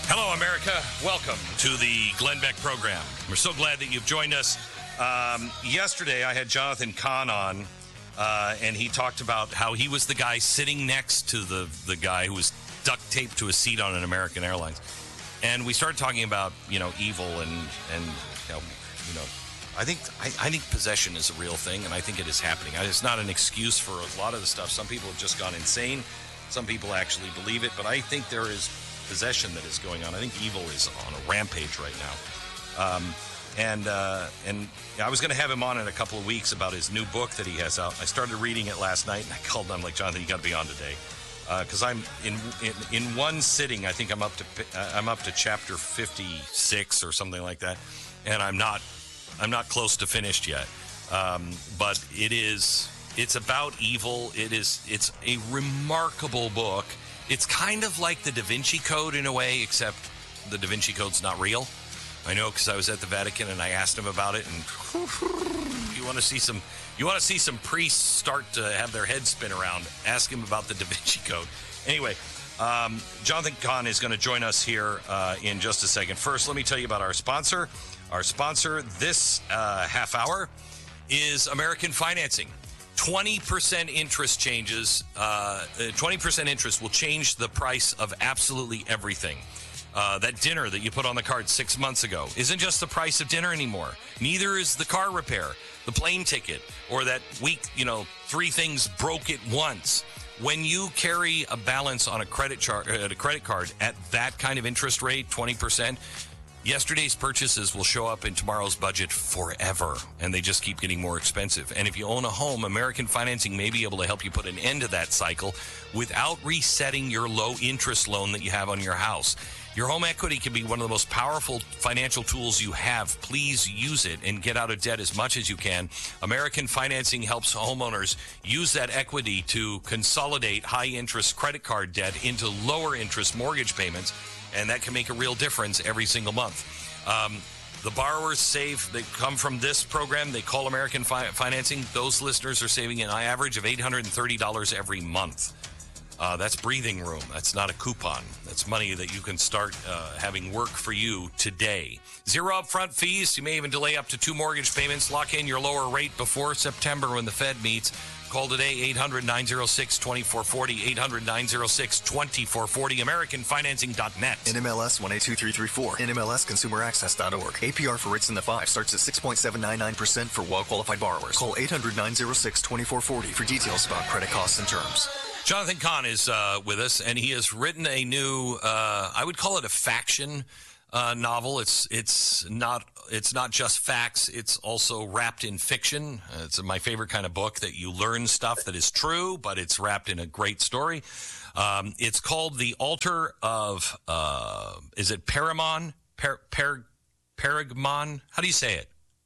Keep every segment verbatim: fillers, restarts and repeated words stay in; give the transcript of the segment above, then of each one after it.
Hello, America. Welcome to the Glenn Beck program. We're so glad that you've joined us. Um, yesterday, I had Jonathan Cahn on, uh, and he talked about how he was the guy sitting next to the, the guy who was duct taped to a seat on an American Airlines. And we started talking about, you know, evil and, and you know, you know I think I, I think possession is a real thing, and I think it is happening. It's not an excuse for a lot of the stuff. Some people have just gone insane. Some people actually believe it, but I think there is possession that is going on. I think evil is on a rampage right now. Um, and uh, and I was going to have him on in a couple of weeks about his new book that he has out. I started reading it last night, and I called him. I'm like, Jonathan, you got to be on today. Because uh, I'm in, in in one sitting, I think I'm up to uh, I'm up to chapter fifty-six or something like that, and I'm not I'm not close to finished yet. Um, but it is it's about evil. It is it's a remarkable book. It's kind of like the Da Vinci Code in a way, except the Da Vinci Code's not real. I know because I was at the Vatican and I asked him about it, and you want to see some. You want to see some priests start to have their heads spin around, ask him about the Da Vinci Code. Anyway, um, Jonathan Cahn is going to join us here uh, in just a second. First, let me tell you about our sponsor. Our sponsor this uh, half hour is American Financing. twenty percent interest changes. Uh, twenty percent interest will change the price of absolutely everything. Uh, that dinner that you put on the card six months ago isn't just the price of dinner anymore. Neither is the car repair, the plane ticket, or that week, you know, three things broke at once. When you carry a balance on a credit char- uh, a credit card at that kind of interest rate, twenty percent, yesterday's purchases will show up in tomorrow's budget forever, and they just keep getting more expensive. And if you own a home, American Financing may be able to help you put an end to that cycle without resetting your low-interest loan that you have on your house. Your home equity can be one of the most powerful financial tools you have. Please use it and get out of debt as much as you can. American Financing helps homeowners use that equity to consolidate high-interest credit card debt into lower-interest mortgage payments, and that can make a real difference every single month. Um, the borrowers save. They come from this program. They call American Fi- Financing. Those listeners are saving an average of eight hundred thirty dollars every month. Uh, that's breathing room. That's not a coupon. That's money that you can start uh, having work for you today. Zero upfront fees. You may even delay up to two mortgage payments. Lock in your lower rate before September when the Fed meets. Call today, eight hundred nine oh six two four four zero, eight hundred nine oh six two four four zero, american financing dot net. N M L S one eight two three three four, N M L S consumer access dot org. A P R for rates in the five starts at six point seven nine nine percent for well-qualified borrowers. Call eight hundred nine oh six two four four zero for details about credit costs and terms. Jonathan Cahn is uh, with us, and he has written a new, uh, I would call it a faction uh, novel. It's it's not it's not just facts. It's also wrapped in fiction. Uh, it's my favorite kind of book that you learn stuff that is true, but it's wrapped in a great story. Um, it's called The Altar of, uh, is it Paramon? Per, per, Pergamon? How do you say it?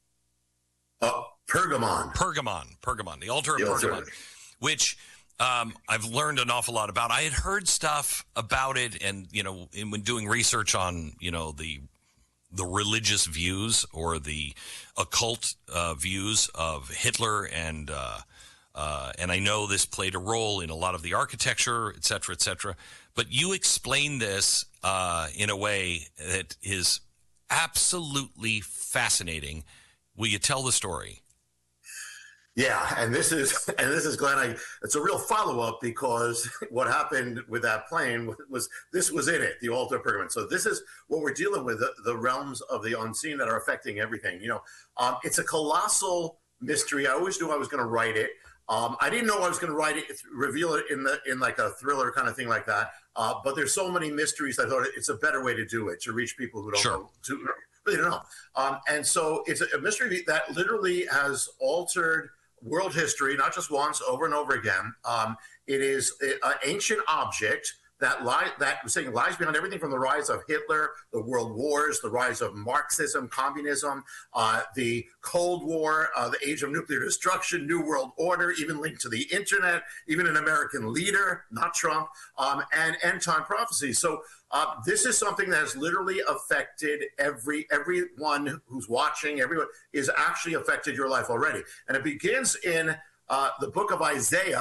Uh, Pergamon. Pergamon. Pergamon. The Altar of the Pergamon, altar. which... Um, I've learned an awful lot about. I had heard stuff about it, and you know, in, when doing research on you know the the religious views or the occult uh, views of Hitler, and uh, uh, and I know this played a role in a lot of the architecture, et cetera, et cetera. But you explain this uh, in a way that is absolutely fascinating. Will you tell the story? Yeah, and this is and this is Glenn. I, it's a real follow up because what happened with that plane was this was in it, the altar of Pergamon. So this is what we're dealing with, the, the realms of the unseen that are affecting everything. You know, um, it's a colossal mystery. I always knew I was going to write it. Um, I didn't know I was going to write it, reveal it in the in like a thriller kind of thing like that. Uh, but there's so many mysteries. I thought it's a better way to do it, to reach people who don't sure. know. To, really don't know. Um, and so it's a mystery that literally has altered world history, not just once, over and over again. Um, it is an ancient object that lie, that I'm saying lies behind everything from the rise of Hitler, the world wars, the rise of Marxism, communism, uh, the Cold War, uh, the age of nuclear destruction, New World Order, even linked to the internet, even an American leader, not Trump, um, and end time prophecy. So uh, this is something that has literally affected every everyone who's watching. Everyone is actually affected your life already, and it begins in uh, the book of Isaiah.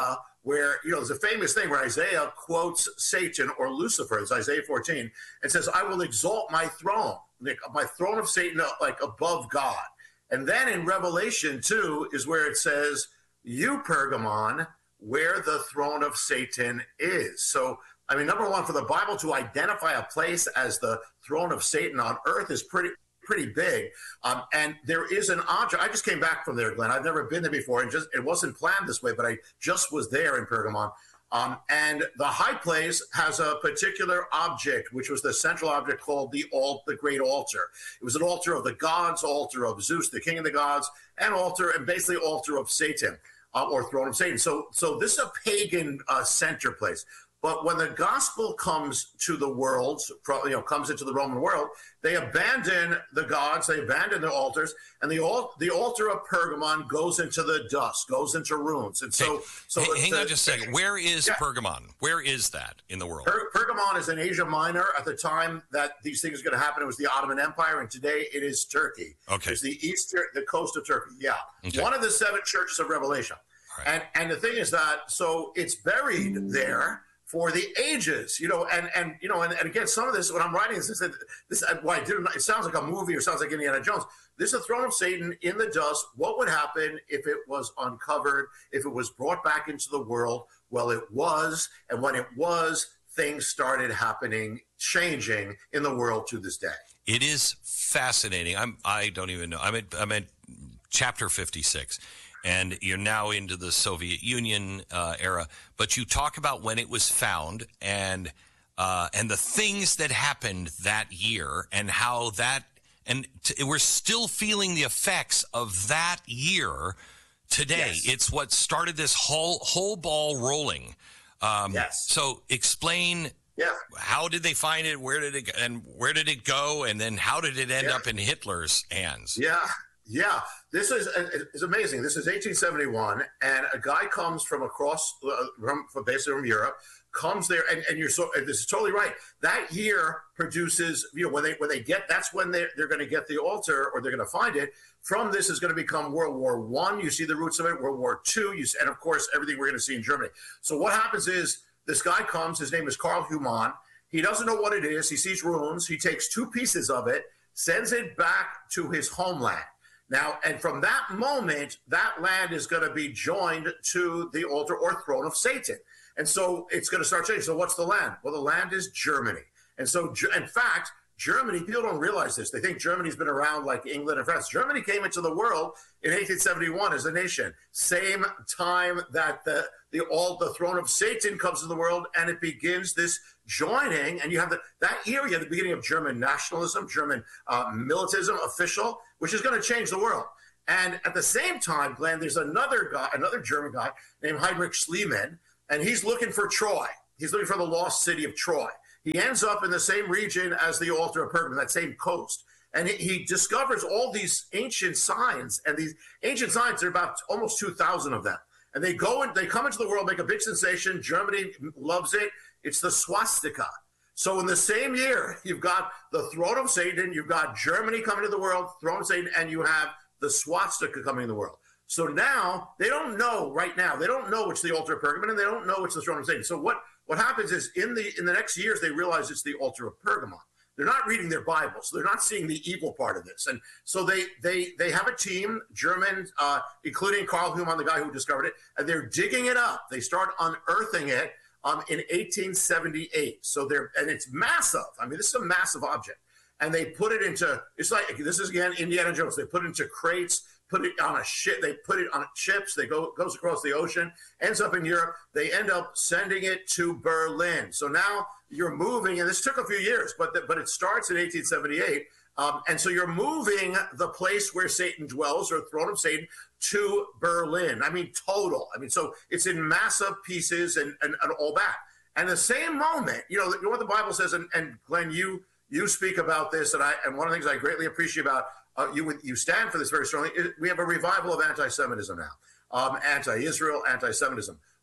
where, you know, there's a famous thing where Isaiah quotes Satan or Lucifer, it's Isaiah fourteen, and says, I will exalt my throne, my throne of Satan, like above God. And then in Revelation two is where it says, you, Pergamon, where the throne of Satan is. So, I mean, number one, for the Bible to identify a place as the throne of Satan on earth is pretty pretty big. Um, and there is an object. I just came back from there, Glenn. I've never been there before, and just it wasn't planned this way, but I just was there in Pergamon. Um, and the high place has a particular object, which was the central object called the alt, the Great Altar. It was an altar of the gods, altar of Zeus, the king of the gods, and altar, and basically altar of Satan, uh, or throne of Satan. So, so this is a pagan uh, center place. But when the gospel comes to the world, you know, comes into the Roman world, they abandon the gods, they abandon the altars, and the al- the altar of Pergamon goes into the dust, goes into ruins. And so, hey, so hey, hang the, on just a second. Where is yeah. Pergamon? Where is that in the world? Per- Pergamon is in Asia Minor. At the time that these things are going to happen, it was the Ottoman Empire, and today it is Turkey. Okay, it's the eastern, the coast of Turkey. Yeah, okay. One of the seven churches of Revelation. Right. And and the thing is that so it's buried there for the ages, you know, and, and you know, and, and again, some of this, when I'm writing this, this, this why I didn't, it sounds like a movie or sounds like Indiana Jones. This is a throne of Satan in the dust. What would happen if it was uncovered, if it was brought back into the world? Well, it was, and when it was, things started happening, changing in the world to this day. It is fascinating. I'm, I don't even know. I'm at, I'm at chapter fifty-six. And you're now into the Soviet Union uh, era, but you talk about when it was found and uh, and the things that happened that year and how that and t- we're still feeling the effects of that year today. Yes. It's what started this whole whole ball rolling. Um, yes. So explain. Yeah. How did they find it? Where did it and where did it go? And then how did it end yeah. up in Hitler's hands? Yeah. Yeah, this is it's amazing. This is eighteen seventy-one, and a guy comes from across, uh, from, from basically from Europe, comes there, and, and you're so. And this is totally right. That year produces, you know, when they when they get, that's when they they're going to get the altar, or they're going to find it. From this is going to become World War One. You see the roots of it. World War Two, you see, and of course everything we're going to see in Germany. So what happens is this guy comes. His name is Karl Humann. He doesn't know what it is. He sees ruins. He takes two pieces of it, sends it back to his homeland. Now, and from that moment, that land is going to be joined to the altar or throne of Satan. And so it's going to start changing. So what's the land? Well, the land is Germany. And so, in fact, Germany, people don't realize this. They think Germany's been around like England and France. Germany came into the world in eighteen seventy-one as a nation. Same time that the the all the throne of Satan comes to the world, and it begins this joining. And you have the, that area, the beginning of German nationalism, German uh, militism, official, which is going to change the world. And at the same time, Glenn, there's another guy, another German guy named Heinrich Schliemann, and he's looking for Troy. He's looking for the lost city of Troy. He ends up in the same region as the altar of Pergamon, that same coast. And he, he discovers all these ancient signs, and these ancient signs, there are about almost two thousand of them. And they go and they come into the world, make a big sensation. Germany loves it. It's the swastika. So in the same year, you've got the throne of Satan, you've got Germany coming to the world, throne of Satan, and you have the swastika coming to the world. So now they don't know right now. They don't know it's the altar of Pergamon, and they don't know it's the throne of Satan. So what, what happens is in the in the next years, they realize it's the altar of Pergamon. They're not reading their Bibles. They're not seeing the evil part of this. And so they they they have a team, German, uh, including Karl Humann, the guy who discovered it, and they're digging it up. They start unearthing it um, in eighteen seventy-eight. So they're, and it's massive. I mean, this is a massive object. And they put it into, it's like, this is again, Indiana Jones. They put it into crates, put it on a ship. They put it on ships. They go, goes across the ocean, ends up in Europe. They end up sending it to Berlin. So now you're moving, and this took a few years, but the, but it starts in eighteen seventy-eight. Um, and so you're moving the place where Satan dwells, or throne of Satan, to Berlin. I mean, total. I mean, so it's in massive pieces and, and, and all that. And the same moment, you know, you know what the Bible says, and, and Glenn, you you speak about this, and I and one of the things I greatly appreciate about uh, you, you stand for this very strongly. We have a revival of anti-Semitism now, um, anti-Israel, anti-Semitism.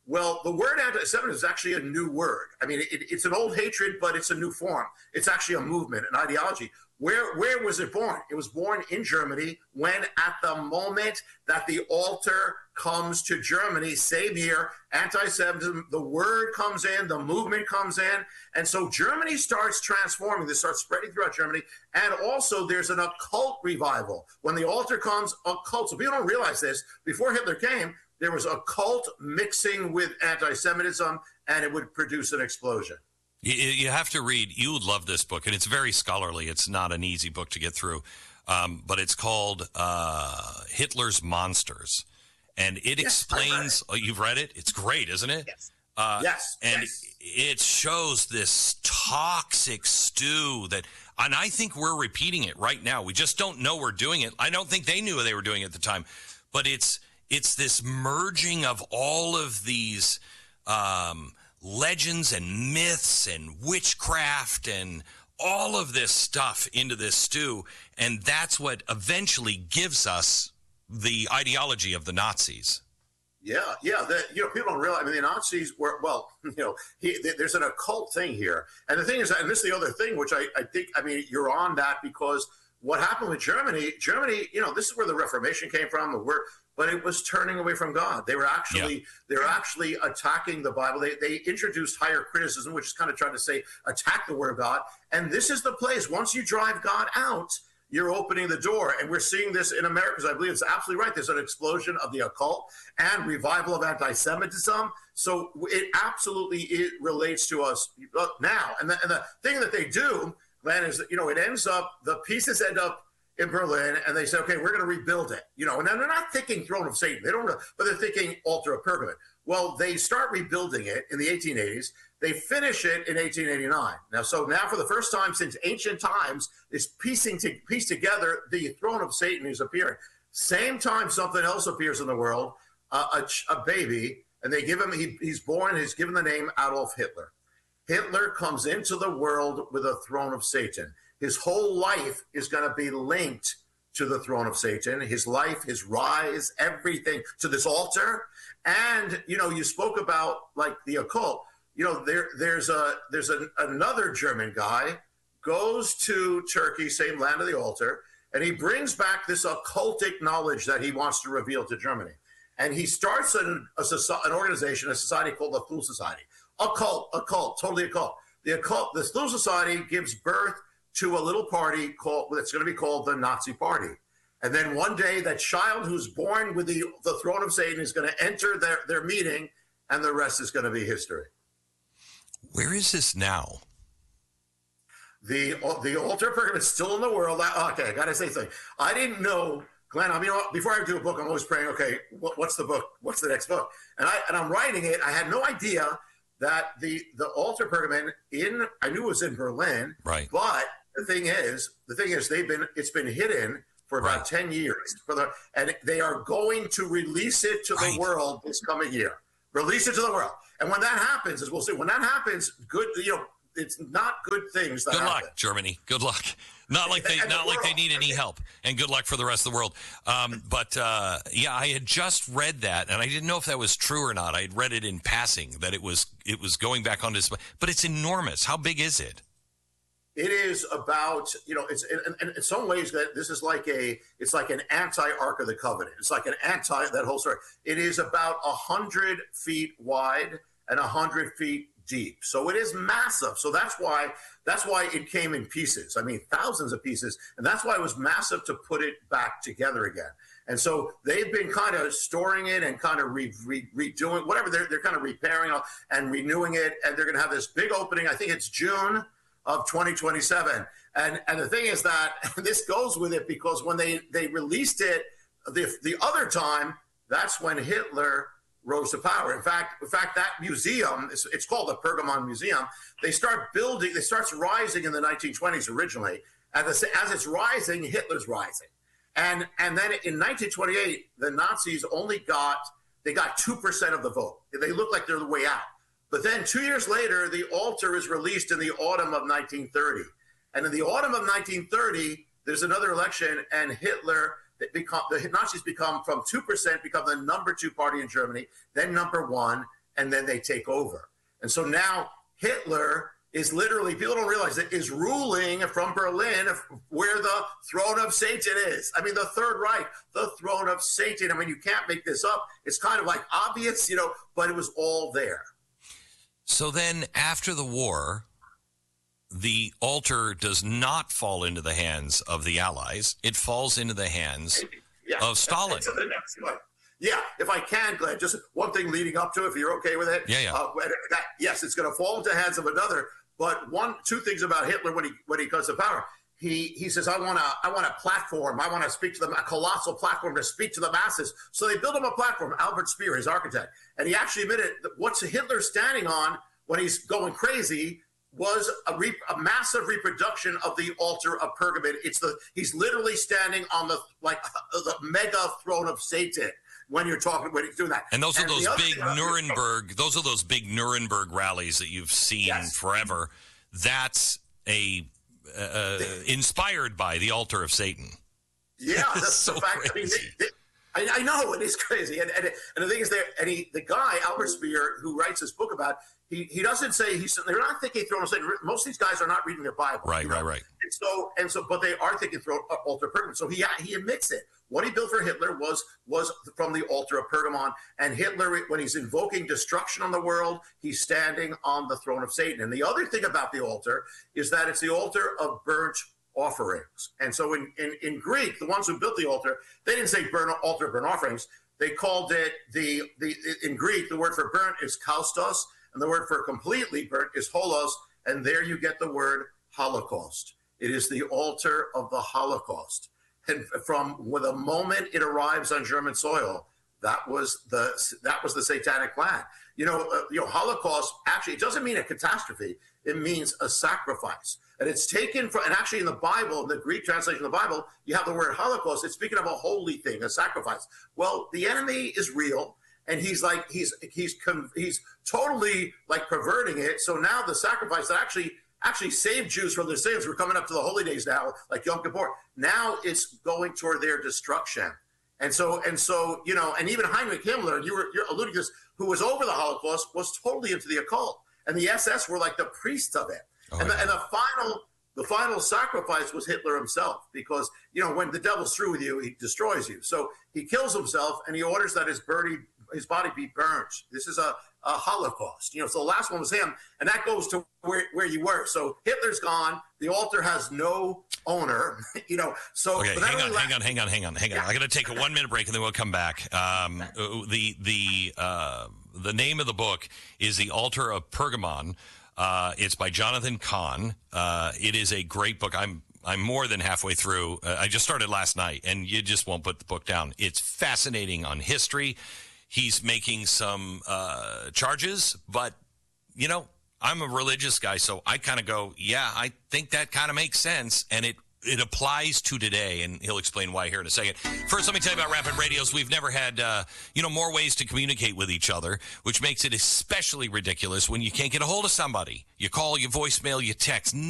Well, the word anti-Semitism is actually a new word. I mean, it, it's an old hatred, but it's a new form. It's actually a movement, an ideology. Where where was it born? It was born in Germany when at the moment that the altar comes to Germany, same year, anti-Semitism, the word comes in, the movement comes in. And so Germany starts transforming. This starts spreading throughout Germany. And also there's an occult revival. When the altar comes, occult. So people don't realize this. Before Hitler came, there was occult mixing with anti-Semitism, and it would produce an explosion. You, you have to read, you would love this book, and it's very scholarly. It's not an easy book to get through, um, but it's called uh, Hitler's Monsters. And it yes, explains, oh, you've read it? It's great, isn't it? Yes. Uh, yes. And yes. it shows this toxic stew that, and I think we're repeating it right now. We just don't know we're doing it. I don't think they knew they were doing it at the time, but it's, it's this merging of all of these um, legends and myths and witchcraft and all of this stuff into this stew. And that's what eventually gives us the ideology of the Nazis. Yeah, yeah. The, you know, people don't realize, I mean, the Nazis were, well, you know, he, there's an occult thing here. And the thing is, and this is the other thing, which I, I think, I mean, you're on that because what happened with Germany, Germany, you know, this is where the Reformation came from, the word, but it was turning away from God. They were actually, yeah. they were actually attacking the Bible. They, they introduced higher criticism, which is kind of trying to say, attack the word of God. And this is the place, once you drive God out, you're opening the door. And we're seeing this in America, because I believe it's absolutely right. There's an explosion of the occult and revival of anti-Semitism. So it absolutely it relates to us now. And the, and the thing that they do, man, is that, you know, it ends up, the pieces end up in Berlin, and they say, okay, we're going to rebuild it. You know, and then they're not thinking throne of Satan. They don't know, but they're thinking altar of Pergamon. Well, they start rebuilding it in the eighteen eighties. They finish it in eighteen eighty-nine. Now, so now for the first time since ancient times, is piecing to piece together the throne of Satan is appearing. Same time something else appears in the world, uh, a, a baby, and they give him, he, he's born, he's given the name Adolf Hitler. Hitler comes into the world with a throne of Satan. His whole life is going to be linked to the throne of Satan, his life, his rise, everything, to this altar. And, you know, you spoke about, like, the occult. You know, there, there's a there's a, another German guy goes to Turkey, same land of the altar, and he brings back this occultic knowledge that he wants to reveal to Germany. And he starts an, a, an organization, a society called the Thule Society. Occult, occult, totally occult. The occult, the Thule Society gives birth to a little party called that's going to be called the Nazi Party. And then one day, that child who's born with the, the throne of Satan is going to enter their, their meeting, and the rest is going to be history. Where is this now? The the altar Pergamon is still in the world. I, okay, I got to say something. I didn't know, Glenn, I mean, before I do a book, I'm always praying, okay, what, what's the book? What's the next book? And, I, and I'm writing it. I had no idea that the, the altar Pergamon in, I knew it was in Berlin. Right. But the thing is, the thing is, they've been, it's been hidden for about right. ten years. For the, and they are going to release it to right. the world this coming year. Release it to the world. And when that happens, as we'll see, when that happens, good, you know, it's not good things that Good happen. luck, Germany. Good luck. Not like they, not like they need any help. And good luck for the rest of the world. Um, but uh, yeah, I had just read that, and I didn't know if that was true or not. I had read it in passing that it was it was going back on display. But it's enormous. How big is it? It is about, you know, it's in, in, in some ways that this is like a, it's like an anti-Ark of the Covenant. It's like an anti, that whole story. It is about a hundred feet wide and a hundred feet deep. So it is massive. So that's why, that's why it came in pieces. I mean, thousands of pieces. And that's why it was massive to put it back together again. And so they've been kind of storing it and kind of re, re, redoing, whatever, they're, they're kind of repairing and renewing it. And they're going to have this big opening. I think it's June of twenty twenty-seven. And and the thing is that this goes with it because when they, they released it the the other time, that's when Hitler rose to power. In fact, in fact, that museum, it's, it's called the Pergamon Museum. They start building, it starts rising in the nineteen twenties originally. As, as it's rising, Hitler's rising. And and then in nineteen twenty-eight, the Nazis only got, they got two percent of the vote. They look like they're the way out. But then two years later, the altar is released in the autumn of nineteen thirty. And in the autumn of nineteen thirty, there's another election, and Hitler, become, the Nazis become, from two percent, become the number two party in Germany, then number one. and then they take over. And so now Hitler is literally, people don't realize it, is ruling from Berlin, where the throne of Satan is. I mean, the Third Reich, the throne of Satan. I mean, you can't make this up. It's kind of like obvious, you know, but it was all there. So then after the war, the altar does not fall into the hands of the Allies. It falls into the hands yeah. of Stalin. The next one. Yeah, if I can, Glenn, just one thing leading up to it, if you're okay with it. Yeah, yeah. Uh, that, yes, it's going to fall into the hands of another. But one, two things about Hitler when he when he comes to power, he he says, I want to I want a platform, I want to speak to them, a colossal platform to speak to the masses. So they build him a platform. Albert Speer, his architect, and he actually admitted that what's Hitler standing on when he's going crazy was a, re, a massive reproduction of the altar of Pergamon. It's the he's literally standing on the like the mega throne of Satan. When you're talking, when he's doing that. And those are and those big Nuremberg, those are those big Nuremberg rallies that you've seen yes. forever. That's a, uh, inspired by the altar of Satan. Yeah, that's so the fact. crazy. I, mean, they, they, I, I know, it is crazy. And, and, and the thing is, there, and he, the guy, Albert Speer, who writes this book about, he, he doesn't say, he's, they're not thinking throne of Satan. Most of these guys are not reading their Bible. Right, you know? right, right. And so, and so, but they are thinking throne, uh, altar of Pergamon. So he, he admits it. What he built for Hitler was was from the altar of Pergamon. And Hitler, when he's invoking destruction on the world, he's standing on the throne of Satan. And the other thing about the altar is that it's the altar of burnt offerings. And so in, in, in Greek, the ones who built the altar, they didn't say burnt altar of burnt offerings. They called it, the, the in Greek, the word for burnt is kaustos, and the word for completely burnt is holos. And there you get the word Holocaust. It is the altar of the Holocaust. And from the moment it arrives on German soil, that was the that was the satanic plan. You know, uh, you know, Holocaust actually, it doesn't mean a catastrophe. It means a sacrifice, and it's taken from. And actually, in the Bible, in the Greek translation of the Bible, you have the word Holocaust. It's speaking of a holy thing, a sacrifice. Well, the enemy is real, and he's like he's he's he's totally like perverting it. So now the sacrifice that actually. actually saved Jews from their sins. We're coming up to the holy days now, like Yom Kippur. Now it's going toward their destruction. And so, and so, you know, and even Heinrich Himmler, you were you're alluding to this, who was over the Holocaust, was totally into the occult. And the S S were like the priests of it. Oh, and, yeah. the, and the final the final sacrifice was Hitler himself, because, you know, when the devil's through with you, he destroys you. So he kills himself, and he orders that his body, his body be burned. This is a a Holocaust, you know, so the last one was him, and that goes to where, where you were. So Hitler's gone. The altar has no owner, you know, so. Okay, hang on, hang on, hang on, hang on, hang on. I'm going to take a one minute break and then we'll come back. Um, the, the, uh, the name of the book is The Altar of Pergamon. Uh, it's by Jonathan Cahn. Uh, it is a great book. I'm, I'm more than halfway through. Uh, I just started last night, and you just won't put the book down. It's fascinating on history. He's making some uh, charges, but, you know, I'm a religious guy, so I kind of go, yeah, I think that kind of makes sense, and it, it applies to today, and he'll explain why here in a second. First, let me tell you about Rapid Radios. We've never had, uh, you know, more ways to communicate with each other, which makes it especially ridiculous when you can't get a hold of somebody. You call, you voicemail, you text.